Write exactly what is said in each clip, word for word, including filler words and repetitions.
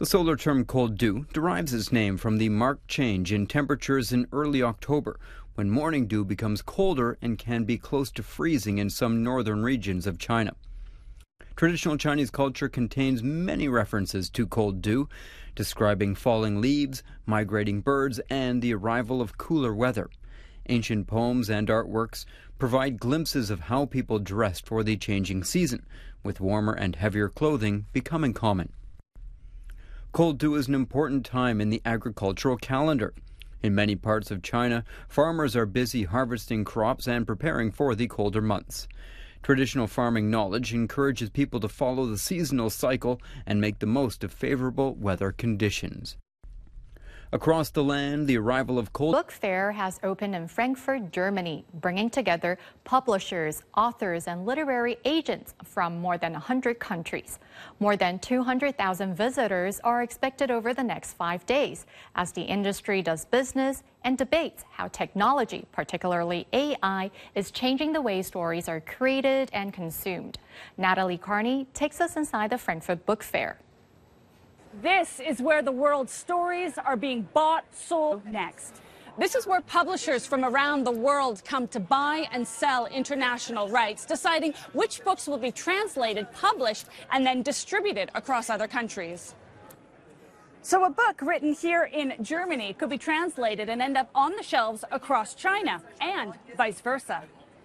The solar term cold dew derives its name from the marked change in temperatures in early October, when morning dew becomes colder and can be close to freezing in some northern regions of China. Traditional Chinese culture contains many references to cold dew, describing falling leaves, migrating birds, and the arrival of cooler weather. Ancient poems and artworks provide glimpses of how people dressed for the changing season, with warmer and heavier clothing becoming common. Cold dew is an important time in the agricultural calendar. In many parts of China, farmers are busy harvesting crops and preparing for the colder months. Traditional farming knowledge encourages people to follow the seasonal cycle and make the most of favorable weather conditions. Across the land, the arrival of cold Book Fair has opened in Frankfurt, Germany, bringing together publishers, authors, and literary agents from more than one hundred countries. More than two hundred thousand visitors are expected over the next five days as the industry does business and debates how technology, particularly A I, is changing the way stories are created and consumed. Natalie Carney takes us inside the Frankfurt Book Fair. This is where the world's stories are being bought, sold next. This is where publishers from around the world come to buy and sell international rights, deciding which books will be translated, published, and then distributed across other countries. So a book written here in Germany could be translated and end up on the shelves across China, and vice versa.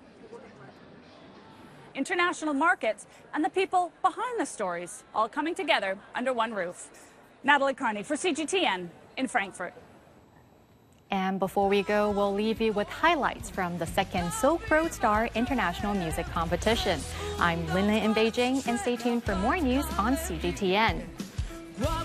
International markets and the people behind the stories all coming together under one roof. Natalie Carney for C G T N in Frankfurt. And before we go, we'll leave you with highlights from the second Silk Road Star International Music Competition. I'm Lin Lin in Beijing, and stay tuned for more news on C G T N.